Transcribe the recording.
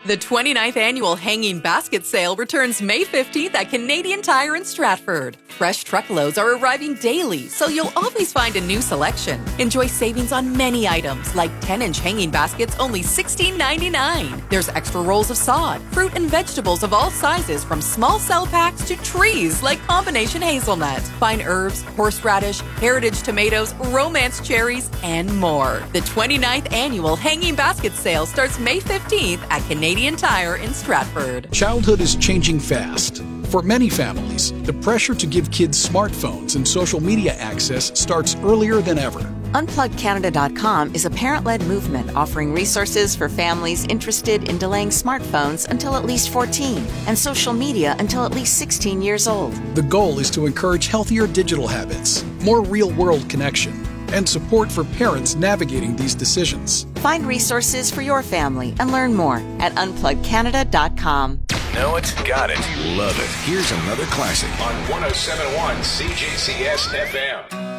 The 29th Annual Hanging Basket Sale returns May 15th at Canadian Tire in Stratford. Fresh truckloads are arriving daily, so you'll always find a new selection. Enjoy savings on many items, like 10-inch hanging baskets, only $16.99. There's extra rolls of sod, fruit and vegetables of all sizes, from small cell packs to trees like combination hazelnut, fine herbs, horseradish, heritage tomatoes, romance cherries, and more. The 29th Annual Hanging Basket Sale starts May 15th at Canadian Tire in Stratford. Childhood is changing fast. For many families, the pressure to give kids smartphones and social media access starts earlier than ever. UnplugCanada.com is a parent-led movement offering resources for families interested in delaying smartphones until at least 14 and social media until at least 16 years old. The goal is to encourage healthier digital habits, more real-world connection, and support for parents navigating these decisions. Find resources for your family and learn more at UnplugCanada.com. Know it, got it, love it. Here's another classic on 107.1 CJCS FM.